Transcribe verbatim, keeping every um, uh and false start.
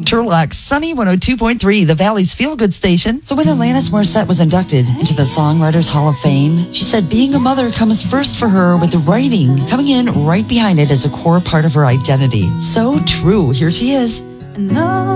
Turlock, Sunny one oh two point three, the Valley's feel-good station. So when Alanis Morissette was inducted into the Songwriters Hall of Fame, she said being a mother comes first for her, with the writing coming in right behind it as a core part of her identity. So true. Here she is. No.